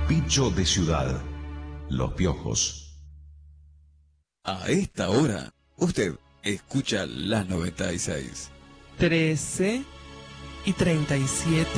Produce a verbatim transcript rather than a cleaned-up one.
Bicho de ciudad. Los piojos. A esta hora, usted escucha la noventa y seis. trece y treinta y siete.